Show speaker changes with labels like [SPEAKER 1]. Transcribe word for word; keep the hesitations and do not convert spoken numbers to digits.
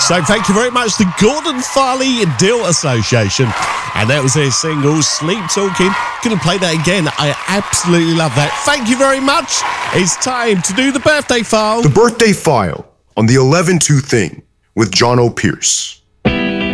[SPEAKER 1] So thank you very much to Gordon Farley Deal Association. And that was their single, Sleep Talking. Gonna play that again. I absolutely love that. Thank you very much. It's time to do the birthday file.
[SPEAKER 2] The birthday file on the eleven two thing with John O'Pierce.